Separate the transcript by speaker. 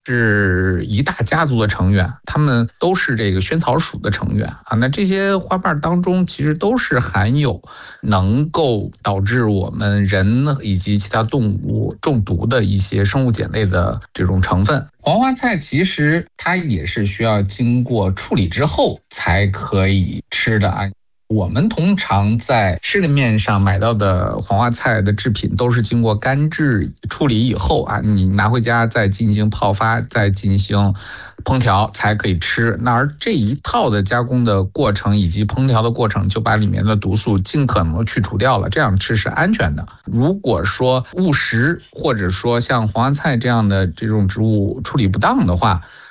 Speaker 1: 是一大家族的成员，他们都是这个萱草属的成员啊。那这些花瓣当中其实都是含有能够导致我们人以及其他动物中毒的一些生物碱类的这种成分。黄花菜其实它也是需要经过处理之后才可以吃的啊。我们通常在市面上买到的黄花菜的制品都是经过干制处理以后啊，你拿回家再进行泡发，再进行烹调才可以吃。那而这一套的加工的过程以及烹调的过程，就把里面的毒素尽可能去除掉了，这样吃是安全的。如果说误食或者说像黄花菜这样的这种植物处理不当的话，